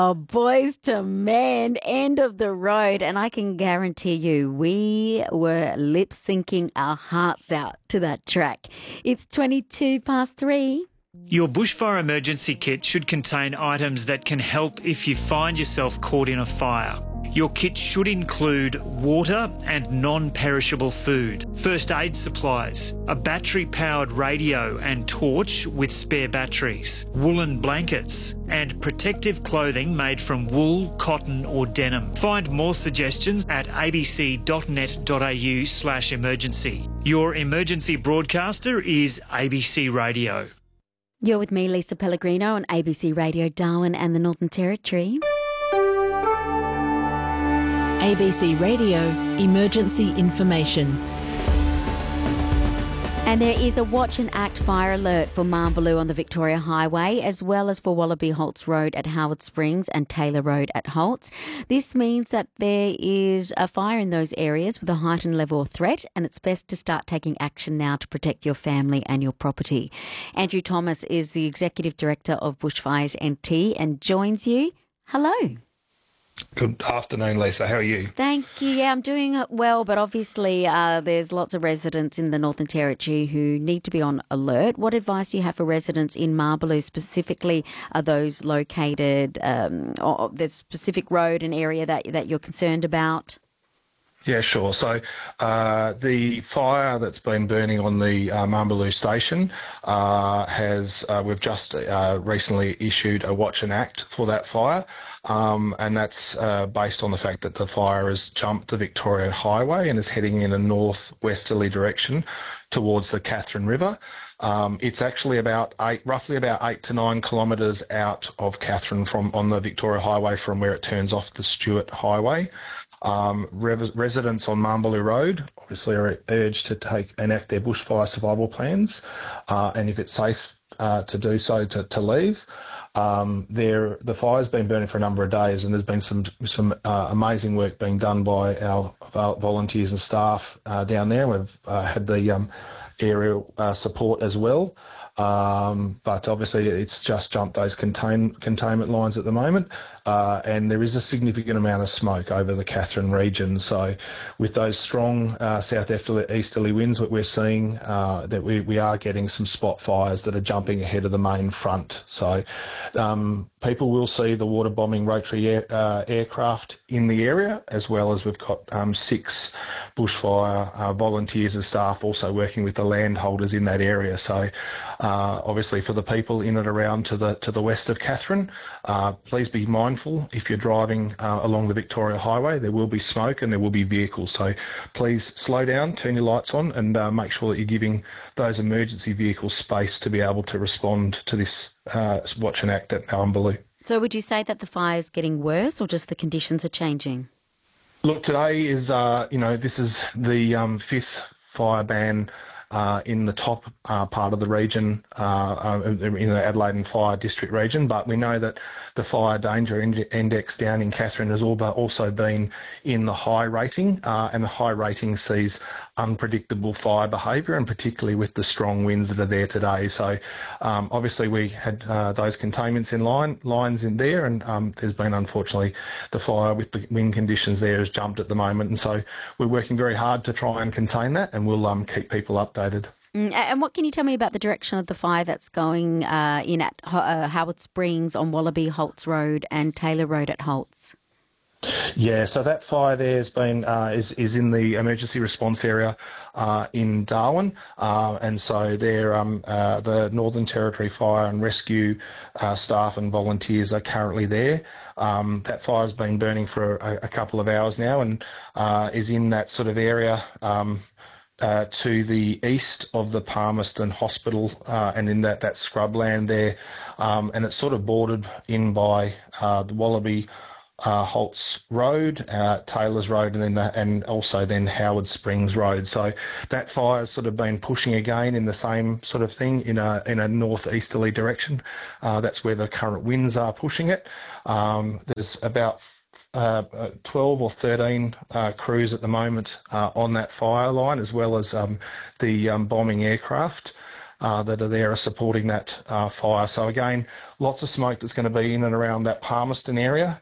Oh, Boys to Men, end of the road. And I can guarantee you, we were lip syncing our hearts out to that track. It's 22 past 3. Your bushfire emergency kit should contain items that can help if you find yourself caught in a fire. Your kit should include water and non-perishable food, first aid supplies, a battery-powered radio and torch with spare batteries, woolen blankets, and protective clothing made from wool, cotton or denim. Find more suggestions at abc.net.au/emergency. Your emergency broadcaster is ABC Radio. You're with me, Lisa Pellegrino, on ABC Radio Darwin and the Northern Territory. ABC Radio Emergency Information. And there is a Watch and Act fire alert for Marnborough on the Victoria Highway, as well as for Wallaby Holts Road at Howard Springs and Taylor Road at Holts. This means that there is a fire in those areas with a heightened level of threat, and it's best to start taking action now to protect your family and your property. Andrew Thomas is the Executive Director of Bushfires NT and joins you. Hello. Good afternoon, Lisa. How are you? Thank you. Yeah, I'm doing well, but obviously there's lots of residents in the Northern Territory who need to be on alert. What advice do you have for residents in Marnborough specifically? Are those located, or there's a specific road and area that you're concerned about? Yeah, sure. So the fire that's been burning on the Marnborough station we've just recently issued a Watch and Act for that fire. And that's based on the fact that the fire has jumped the Victoria Highway and is heading in a northwesterly direction towards the Katherine River. It's actually roughly about 8 to 9 kilometres out of Katherine on the Victoria Highway from where it turns off the Stewart Highway. Residents on Marnborough Road obviously are urged to enact their bushfire survival plans, and if it's safe to do so, to leave. The fire's been burning for a number of days, and there's been some amazing work being done by our volunteers and staff down there. We've had the aerial support as well. But obviously it's just jumped those containment lines at the moment, and there is a significant amount of smoke over the Katherine region. So with those strong south-easterly winds that we're seeing, that we are getting some spot fires that are jumping ahead of the main front. So people will see the water bombing rotary aircraft in the area, as well as we've got 6 bushfire volunteers and staff also working with the landholders in that area. So obviously for the people in and around to the west of Katherine, please be mindful if you're driving along the Victoria Highway. There will be smoke and there will be vehicles, so please slow down, turn your lights on, and make sure that you're giving those emergency vehicles space to be able to respond to this Watch and Act at Marnborough. So would you say that the fire is getting worse, or just the conditions are changing? Look, today is this is the 5th fire ban in the top part of the region, in the Adelaide and Fire District region, but we know that the fire danger index down in Katherine has also been in the high rating, and the high rating sees unpredictable fire behaviour, and particularly with the strong winds that are there today. So obviously we had those containments lines in there, and there's been, unfortunately, the fire with the wind conditions there has jumped at the moment, and so we're working very hard to try and contain that, and we'll keep people updated. And what can you tell me about the direction of the fire that's going in at Howard Springs on Wallaby Holts Road and Taylor Road at Holts? Yeah, so that fire there has been is in the emergency response area in Darwin, and so there the Northern Territory Fire and Rescue staff and volunteers are currently there. That fire's been burning for a couple of hours now, and is in that sort of area to the east of the Palmerston Hospital, and in that scrubland there, and it's sort of bordered in by the Wallaby Holts Road, Taylor's Road, and also then Howard Springs Road. So that fire's sort of been pushing again in the same sort of thing in a northeasterly direction. That's where the current winds are pushing it. There's about 12 or 13 crews at the moment on that fire line, as well as the bombing aircraft. that are there are supporting that fire. So again, lots of smoke that's going to be in and around that Palmerston area.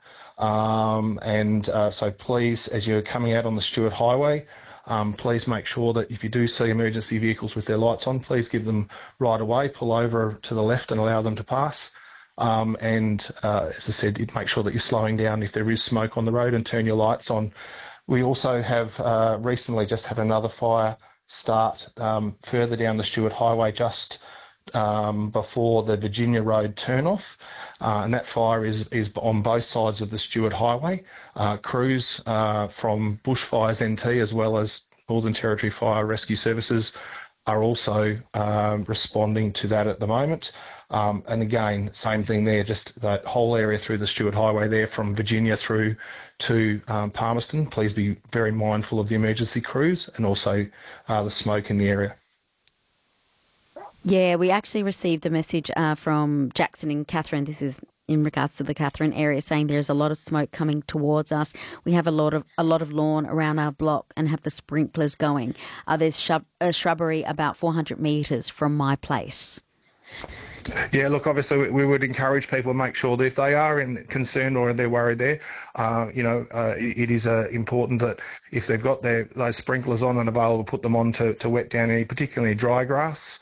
So please, as you're coming out on the Stuart Highway, please make sure that if you do see emergency vehicles with their lights on, please give them right away, pull over to the left and allow them to pass. As I said, make sure that you're slowing down if there is smoke on the road and turn your lights on. We also have recently just had another fire start further down the Stuart Highway just before the Virginia Road turnoff. And that fire is on both sides of the Stuart Highway. Crews from Bushfires NT as well as Northern Territory Fire Rescue Services are also responding to that at the moment. And again, same thing there, just that whole area through the Stuart Highway there from Virginia through to Palmerston. Please be very mindful of the emergency crews and also the smoke in the area. Yeah, we actually received a message from Jackson and Catherine. This is in regards to the Catherine area, saying there's a lot of smoke coming towards us. We have a lot of lawn around our block and have the sprinklers going. There's a shrubbery about 400 metres from my place. Yeah, look, obviously we would encourage people to make sure that if they are concerned or they're worried there, it is important that if they've got those sprinklers on and available, put them on to wet down any particularly dry grass.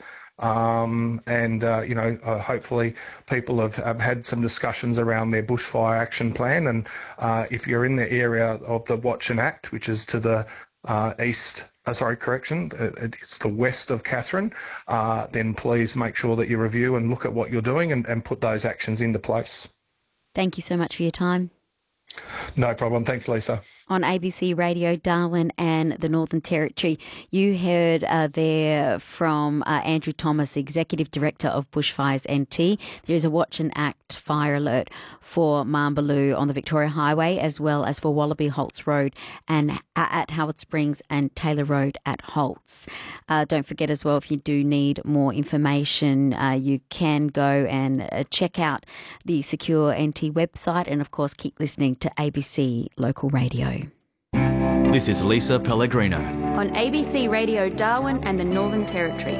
Hopefully people have had some discussions around their bushfire action plan. And if you're in the area of the Watch and Act, which is to the it's the west of Catherine, then please make sure that you review and look at what you're doing and put those actions into place. Thank you so much for your time. No problem. Thanks, Lisa. On ABC Radio Darwin and the Northern Territory, you heard there from Andrew Thomas, the Executive Director of Bushfires NT. There is a Watch and Act fire alert for Marnballoo on the Victoria Highway, as well as for Wallaby Holts Road and at Howard Springs and Taylor Road at Holts. Don't forget as well, if you do need more information, you can go and check out the Secure NT website and, of course, keep listening to ABC Local Radio. This is Lisa Pellegrino. On ABC Radio Darwin and the Northern Territory.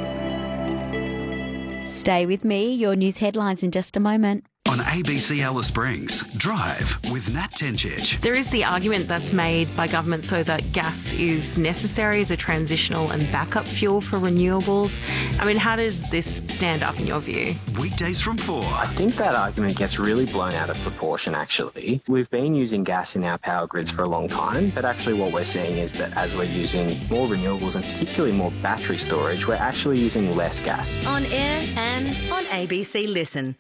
Stay with me. Your news headlines in just a moment. On ABC Alice Springs, Drive with Nat Tenchich. There is the argument that's made by government so that gas is necessary as a transitional and backup fuel for renewables. I mean, how does this stand up in your view? Weekdays from 4. I think that argument gets really blown out of proportion, actually. We've been using gas in our power grids for a long time, but actually what we're seeing is that as we're using more renewables and particularly more battery storage, we're actually using less gas. On air and on ABC Listen.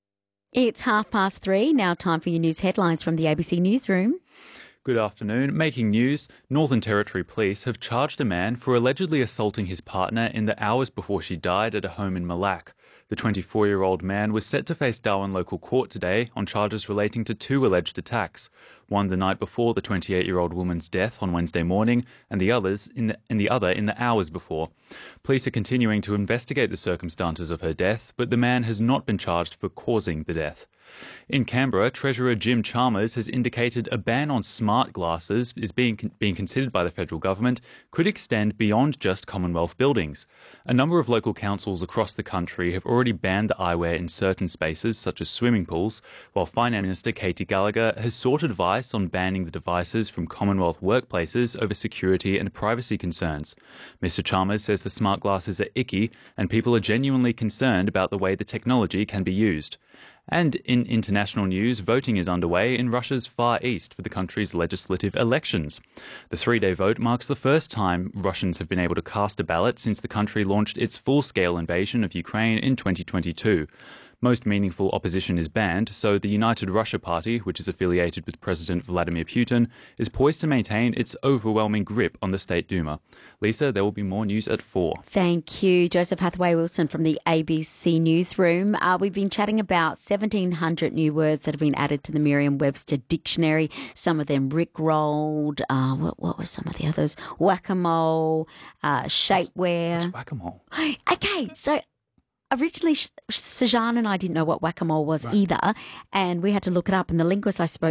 It's 3:30, now time for your news headlines from the ABC Newsroom. Good afternoon. Making news, Northern Territory Police have charged a man for allegedly assaulting his partner in the hours before she died at a home in Mille Lacs. The 24-year-old man was set to face Darwin local court today on charges relating to 2 alleged attacks, one the night before the 28-year-old woman's death on Wednesday morning and the other in the hours before. Police are continuing to investigate the circumstances of her death, but the man has not been charged for causing the death. In Canberra, Treasurer Jim Chalmers has indicated a ban on smart glasses is being considered by the federal government could extend beyond just Commonwealth buildings. A number of local councils across the country have already banned the eyewear in certain spaces, such as swimming pools, while Finance Minister Katie Gallagher has sought advice on banning the devices from Commonwealth workplaces over security and privacy concerns. Mr Chalmers says the smart glasses are icky and people are genuinely concerned about the way the technology can be used. And in international news, voting is underway in Russia's Far East for the country's legislative elections. The 3-day vote marks the first time Russians have been able to cast a ballot since the country launched its full-scale invasion of Ukraine in 2022. Most meaningful opposition is banned, so the United Russia Party, which is affiliated with President Vladimir Putin, is poised to maintain its overwhelming grip on the State Duma. Lisa, there will be more news at 4. Thank you, Joseph Hathaway-Wilson from the ABC Newsroom. We've been chatting about 1,700 new words that have been added to the Merriam-Webster Dictionary. Some of them Rick-rolled. What were some of the others? Whack-a-mole, shapewear. What's whack-a-mole? Okay, so originally, Sajan and I didn't know what whack-a-mole was either, and we had to look it up. And the linguist I spoke